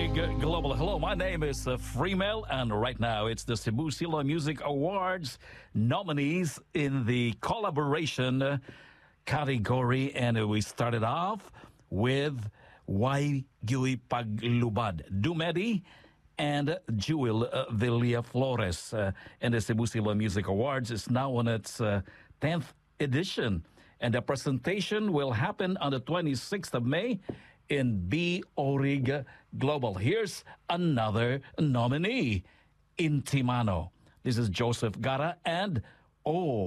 Orig Global. Hello, my name is Freemel, and right now it's the Cebu Silo Music Awards nominees in the collaboration category. And we started off with Why Gui Paglubad, Dumedi, and Jewel Villaflores. And the Cebu Silo Music Awards is now on its 10th edition. And the presentation will happen on the 26th of May in B. Orig Global. Here's another nominee, Intimano. This is Joseph Gara and